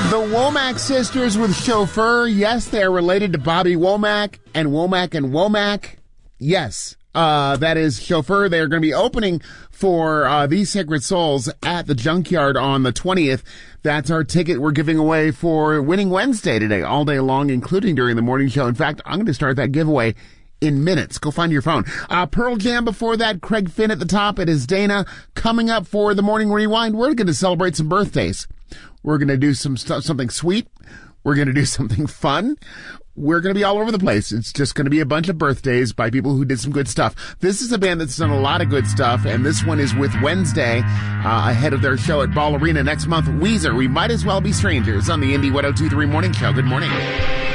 The Womack sisters with Chauffeur. Yes, they are related to Bobby Womack and Womack and Womack. Yes, that is Chauffeur. They are going to be opening for These Sacred Souls at the Junkyard on the 20th. That's our ticket we're giving away for Winning Wednesday today, all day long, including during the morning show. In fact, I'm going to start that giveaway in minutes. Go find your phone. Pearl Jam before that, Craig Finn at the top. It is Dana. Coming up for the Morning Rewind, we're going to celebrate some birthdays. We're going to do something sweet. We're going to do something fun. We're going to be all over the place. It's just going to be a bunch of birthdays by people who did some good stuff. This is a band that's done a lot of good stuff, and this one is with Wednesday ahead of their show at Ball Arena next month. Weezer, We Might As Well Be Strangers on the Indie 102.3 Morning Show. Good morning.